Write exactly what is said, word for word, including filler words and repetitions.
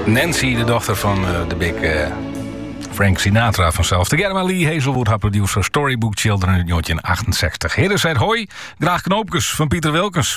Nancy, de dochter van uh, de big uh, Frank Sinatra vanzelf. De Germa Lee Hazelwood, haar producer Storybook Children in negentien achtenzestig. Heren zei hoi, graag knoopjes van Pieter Wilkens.